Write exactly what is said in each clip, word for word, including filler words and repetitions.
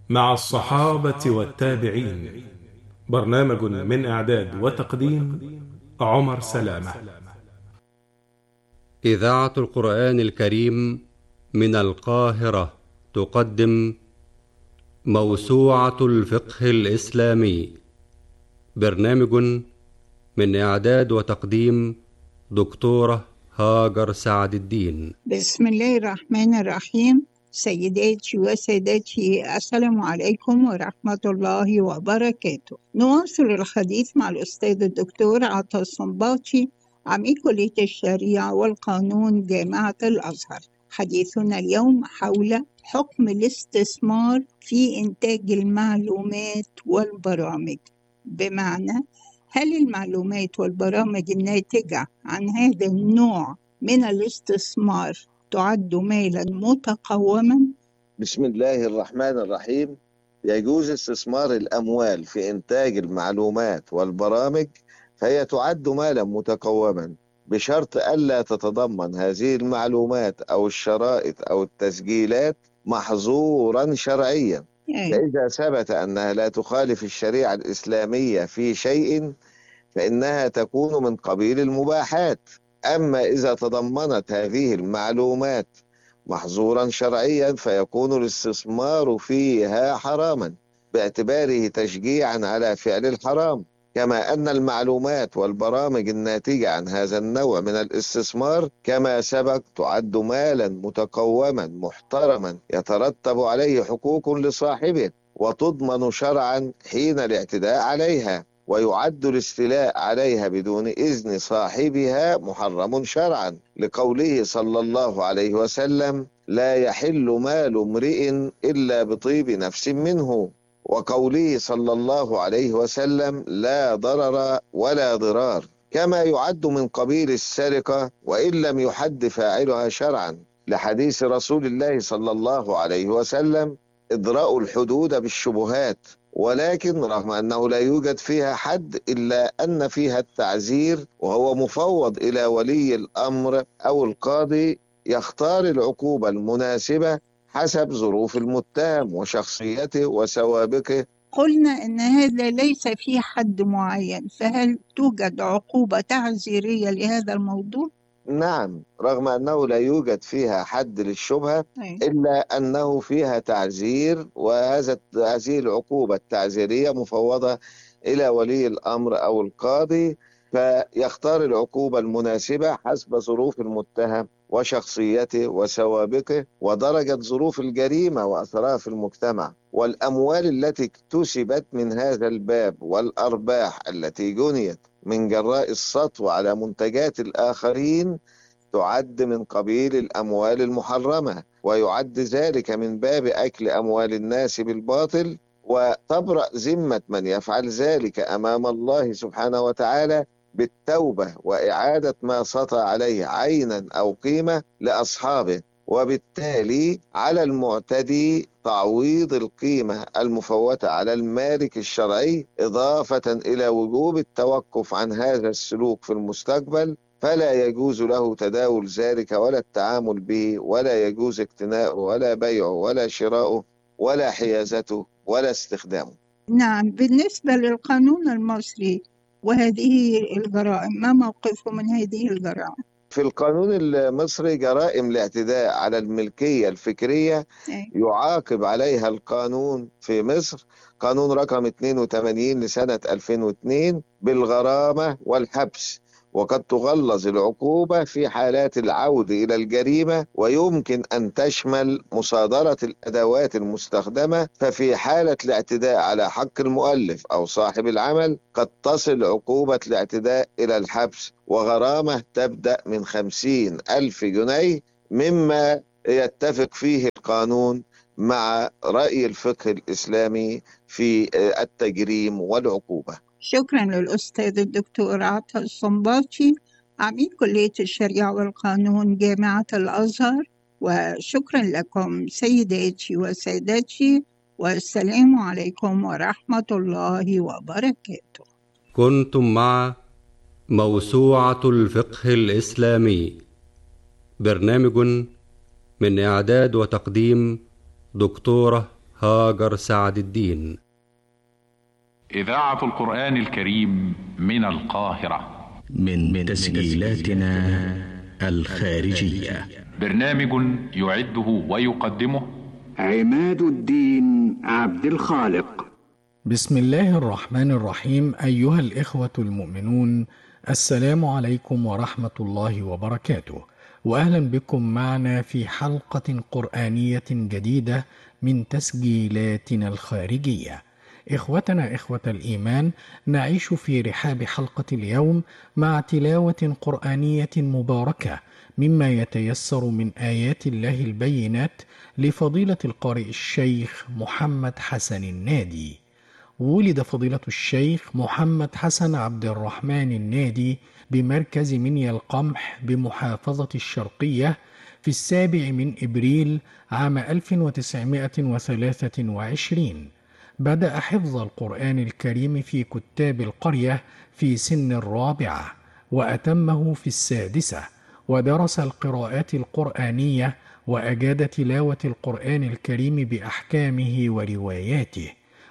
مع الصحابة والتابعين. برنامج من إعداد وتقديم عمر سلامة. إذاعة القرآن الكريم من القاهرة تقدم موسوعة الفقه الإسلامي. برنامج من إعداد وتقديم دكتورة هاجر سعد الدين. بسم الله الرحمن الرحيم. سيداتي وسادتي، السلام عليكم ورحمة الله وبركاته. نواصل الحديث مع الأستاذ الدكتور عطا الصنباطي، عميد كلية الشريعة والقانون جامعة الأزهر. حديثنا اليوم حول حكم الاستثمار في إنتاج المعلومات والبرامج، بمعنى هل المعلومات والبرامج الناتجة عن هذا النوع من الاستثمار تعد مالا متقوما؟ بسم الله الرحمن الرحيم. يجوز استثمار الأموال في إنتاج المعلومات والبرامج، فهي تعد مالا متقوما بشرط ألا تتضمن هذه المعلومات أو الشرائط أو التسجيلات محظورا شرعيا. أي. فإذا ثبت أنها لا تخالف الشريعة الإسلامية في شيء فإنها تكون من قبيل المباحات. أما إذا تضمنت هذه المعلومات محظورا شرعيا فيكون الاستثمار فيها حراما باعتباره تشجيعا على فعل الحرام، كما أن المعلومات والبرامج الناتجة عن هذا النوع من الاستثمار كما سبق تعد مالا متقوما محترما يترتب عليه حقوق لصاحبه وتضمن شرعا حين الاعتداء عليها، ويعد الاستيلاء عليها بدون إذن صاحبها محرم شرعا، لقوله صلى الله عليه وسلم: لا يحل مال امرئ إلا بطيب نفس منه، وقوله صلى الله عليه وسلم: لا ضرر ولا ضرار. كما يعد من قبيل السرقة وإن لم يحد فاعلها شرعا، لحديث رسول الله صلى الله عليه وسلم: ادرأوا الحدود بالشبهات. ولكن رغم أنه لا يوجد فيها حد إلا أن فيها التعزير، وهو مفوض إلى ولي الأمر أو القاضي يختار العقوبة المناسبة حسب ظروف المتهم وشخصيته وسوابقه. قلنا أن هذا ليس في حد معين، فهل توجد عقوبة تعزيرية لهذا الموضوع؟ نعم، رغم أنه لا يوجد فيها حد للشبهة أي. إلا أنه فيها تعزير، وهذا هذه العقوبة التعزيرية مفوضة إلى ولي الأمر أو القاضي، فيختار العقوبة المناسبة حسب ظروف المتهم وشخصيته وسوابقه ودرجة ظروف الجريمة وأثرها في المجتمع. والأموال التي اكتسبت من هذا الباب والأرباح التي جنيت من جراء السطو على منتجات الآخرين تعد من قبيل الأموال المحرمة، ويعد ذلك من باب أكل أموال الناس بالباطل، وتبرأ ذمة من يفعل ذلك أمام الله سبحانه وتعالى بالتوبة وإعادة ما سطى عليه عينا أو قيمة لأصحابه، وبالتالي على المعتدي تعويض القيمة المفوتة على المالك الشرعي، إضافة إلى وجوب التوقف عن هذا السلوك في المستقبل، فلا يجوز له تداول ذلك ولا التعامل به، ولا يجوز اقتناؤه ولا بيعه ولا شراؤه ولا حيازته ولا استخدامه. نعم، بالنسبة للقانون المصري وهذه الجرائم، ما موقفه من هذه الجرائم؟ في القانون المصري جرائم الاعتداء على الملكية الفكرية أي. يعاقب عليها القانون في مصر، قانون رقم اثنين وثمانين لسنة ألفين واثنين، بالغرامة والحبس، وقد تغلظ العقوبة في حالات العود إلى الجريمة، ويمكن أن تشمل مصادرة الأدوات المستخدمة. ففي حالة الاعتداء على حق المؤلف أو صاحب العمل قد تصل عقوبة الاعتداء إلى الحبس، وغرامة تبدأ من خمسين ألف جنيه، مما يتفق فيه القانون مع رأي الفقه الإسلامي في التجريم والعقوبة. شكرا للأستاذ الدكتور عطا الصنباطي، عميد كلية الشريعة والقانون جامعة الأزهر. وشكرا لكم سيداتي وسادتي، والسلام عليكم ورحمة الله وبركاته. كنتم مع موسوعة الفقه الإسلامي، برنامج من إعداد وتقديم دكتورة هاجر سعد الدين. إذاعة القرآن الكريم من القاهرة، من, من تسجيلاتنا الخارجية. برنامج يعده ويقدمه عماد الدين عبد الخالق. بسم الله الرحمن الرحيم. أيها الإخوة المؤمنون، السلام عليكم ورحمة الله وبركاته، وأهلا بكم معنا في حلقة قرآنية جديدة من تسجيلاتنا الخارجية. إخوتنا إخوة الإيمان، نعيش في رحاب حلقة اليوم مع تلاوة قرآنية مباركة مما يتيسر من آيات الله البينات لفضيلة القارئ الشيخ محمد حسن النادي. ولد فضيلة الشيخ محمد حسن عبد الرحمن النادي بمركز منيا القمح بمحافظة الشرقية في السابع من إبريل عام ألف وتسعمائة وثلاثة وعشرين. بدأ حفظ القرآن الكريم في كتاب القرية في سن الرابعة، وأتمه في السادسة، ودرس القراءات القرآنية وأجاد تلاوة القرآن الكريم بأحكامه ورواياته،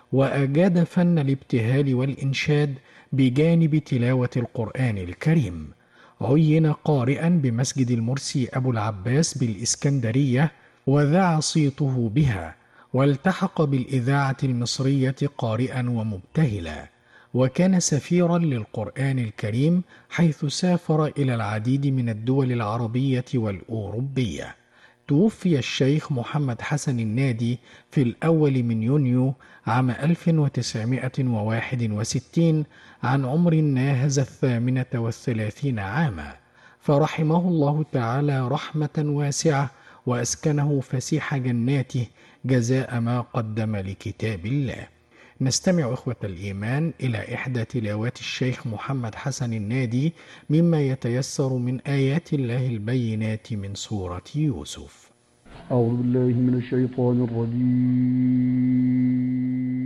وأجاد فن الابتهال والإنشاد بجانب تلاوة القرآن الكريم. عين قارئا بمسجد المرسي أبو العباس بالإسكندرية، وذاع صيته بها، والتحق بالإذاعة المصرية قارئا ومبتهلا، وكان سفيرا للقرآن الكريم حيث سافر إلى العديد من الدول العربية والأوروبية. توفي الشيخ محمد حسن النادي في الأول من يونيو عام ألف وتسعمائة وواحد وستين عن عمر ناهز الثامنة والثلاثين عاما، فرحمه الله تعالى رحمة واسعة وأسكنه فسيح جناته جزاء ما قدم لكتاب الله. نستمع إخوة الإيمان إلى إحدى تلاوات الشيخ محمد حسن النادي مما يتيسر من آيات الله البينات من سورة يوسف. أعوذ بالله من الشيطان الرجيم.